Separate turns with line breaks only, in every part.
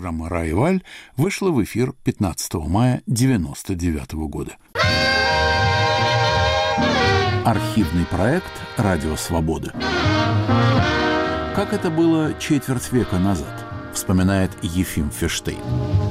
программа «Рай и Валь» вышла в эфир 15 мая 1999 года. Архивный проект «Радио Свободы». Как это было четверть века назад, вспоминает Ефим Ферштейн.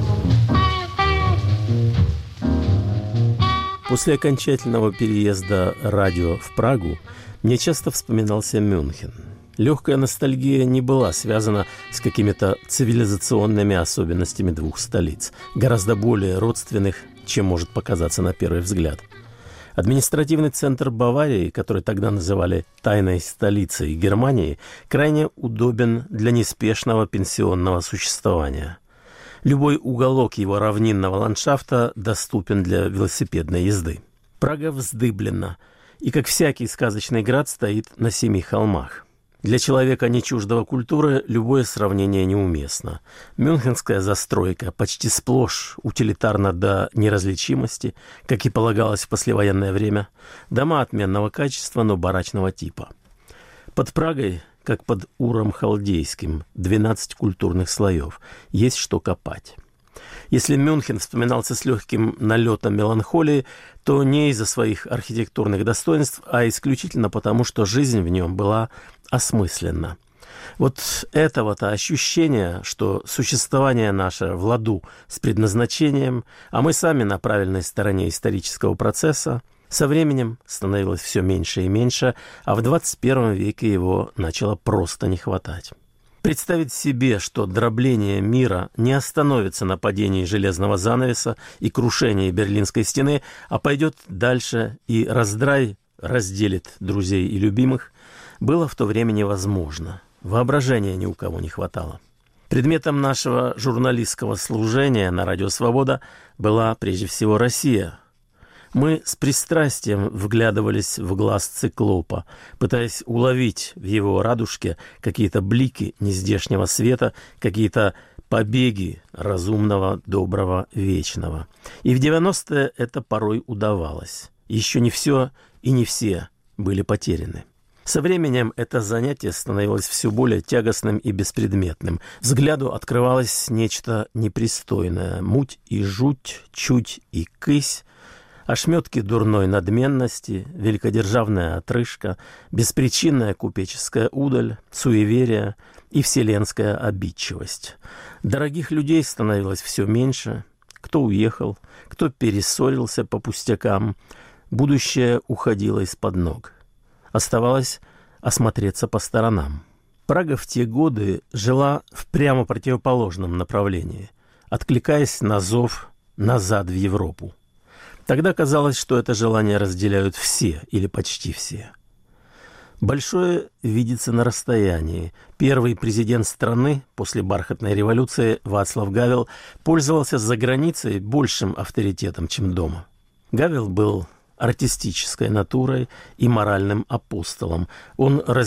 После окончательного переезда радио в Прагу мне часто вспоминался Мюнхен. Легкая ностальгия не была связана с какими-то цивилизационными особенностями двух столиц, гораздо более родственных, чем может показаться на первый взгляд. Административный центр Баварии, который тогда называли «тайной столицей Германии», крайне удобен для неспешного пенсионного существования. Любой уголок его равнинного ландшафта доступен для велосипедной езды. Прага вздыблена, и, как всякий сказочный град, стоит на 7 холмах. Для человека, не чуждого культуры, любое сравнение неуместно. Мюнхенская застройка почти сплошь утилитарна до неразличимости, как и полагалось в послевоенное время. Дома отменного качества, но барачного типа. Под Прагой, как под Уром Халдейским, 12 культурных слоев. Есть что копать. Если Мюнхен вспоминался с легким налетом меланхолии, то не из-за своих архитектурных достоинств, а исключительно потому, что жизнь в нем была осмысленна. Вот этого-то ощущения, что существование наше в ладу с предназначением, а мы сами на правильной стороне исторического процесса, со временем становилось все меньше и меньше, а в 21 веке его начало просто не хватать. Представить себе, что дробление мира не остановится на падении железного занавеса и крушении Берлинской стены, а пойдет дальше и раздрай разделит друзей и любимых, было в то время невозможно. Воображения ни у кого не хватало. Предметом нашего журналистского служения на «Радио Свобода» была прежде всего Россия. Мы с пристрастием вглядывались в глаз циклопа, пытаясь уловить в его радужке какие-то блики нездешнего света, какие-то побеги разумного, доброго, вечного. И в 90-е это порой удавалось. Еще не все и не все были потеряны. Со временем это занятие становилось все более тягостным и беспредметным. Взгляду открывалось нечто непристойное. Муть и жуть, чуть и кысь, ошметки дурной надменности, великодержавная отрыжка, беспричинная купеческая удаль, суеверие и вселенская обидчивость. Дорогих людей становилось все меньше. Кто уехал, кто перессорился по пустякам. Будущее уходило из-под ног. Оставалось осмотреться по сторонам. Прага в те годы жила в прямо противоположном направлении, откликаясь на зов назад в Европу. Тогда казалось, что это желание разделяют все или почти все. Большое видится на расстоянии. Первый президент страны после бархатной революции Вацлав Гавел пользовался за границей большим авторитетом, чем дома. Гавел был артистической натурой и моральным апостолом. Он